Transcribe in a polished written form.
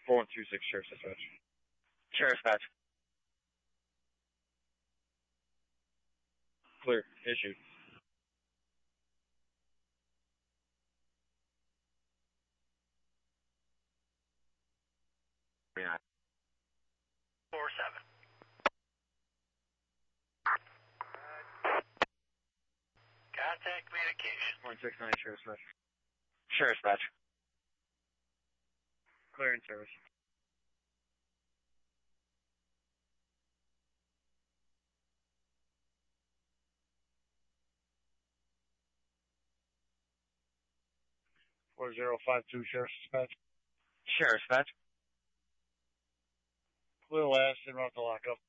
4126, Sheriff's Dispatch. Sheriff's Dispatch. Clear. Issued. Yeah. 47. Contact communication. 169, Sheriff's Dispatch. Sheriff's Dispatch. Clear in service. .4052, Sheriff's Dispatch. Sheriff's Dispatch. Clear last and route to lockup.